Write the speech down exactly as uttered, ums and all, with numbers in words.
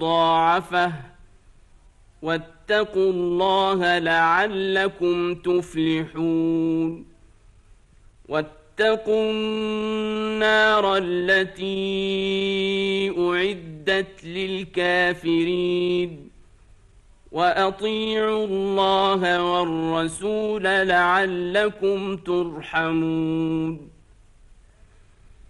مضاعفة واتقوا الله لعلكم تفلحون واتقوا النار التي أعدت للكافرين وأطيعوا الله والرسول لعلكم ترحمون